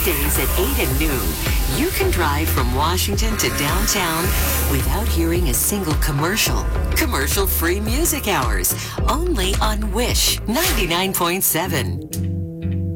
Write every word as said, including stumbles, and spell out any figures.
Weekdays at eight and noon, you can drive from Washington to downtown without hearing a single commercial. Commercial-free music hours, only on Wish ninety-nine point seven.